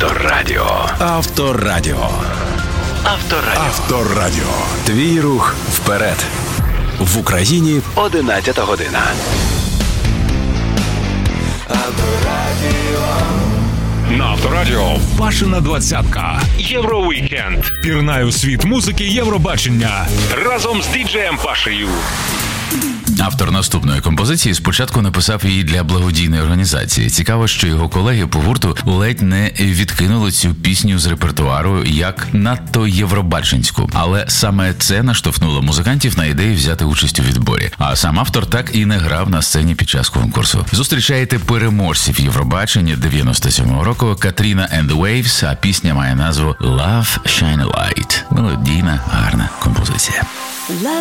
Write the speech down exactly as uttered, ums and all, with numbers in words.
Авторадіо. Авторадіо. Авторадіо. Авторадіо. Твій рух вперед. В Україні одинадцята година. Авторадіо. На Авторадіо Пашина двадцятка. Євровікенд. Пірнай у світ музики Євробачення. Разом з діджеєм Пашею. Автор наступної композиції спочатку написав її для благодійної організації. Цікаво, що його колеги по гурту ледь не відкинули цю пісню з репертуару як надто євробаченську. Але саме це наштовхнуло музикантів на ідею взяти участь у відборі. А сам автор так і не грав на сцені під час конкурсу. Зустрічаєте переможців Євробачення дев'яносто сьомого року Катріна and the Waves, а пісня має назву Love Shine a Light. Мелодійна, гарна композиція.